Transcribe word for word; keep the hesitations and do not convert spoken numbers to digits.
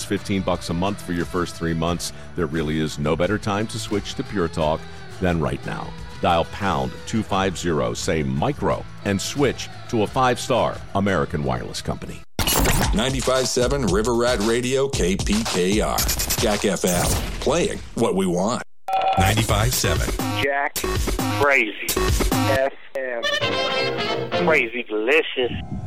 It's fifteen bucks a month for your first three months. There really is no better time to switch to Pure Talk than right now. Dial pound two fifty, say micro, and switch to a five-star American Wireless Company. ninety-five point seven River Rat Radio, K P K R. Jack F M, playing what we want. ninety-five point seven Jack Crazy F M. Crazy delicious.